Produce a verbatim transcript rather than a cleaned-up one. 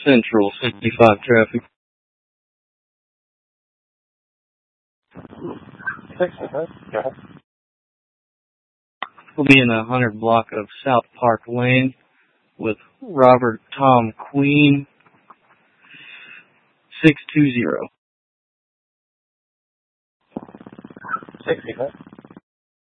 Central sixty-five traffic. sixty-five, go ahead. We'll be in the one hundred block of South Park Lane with Robert Tom Queen, six two zero. sixty-five.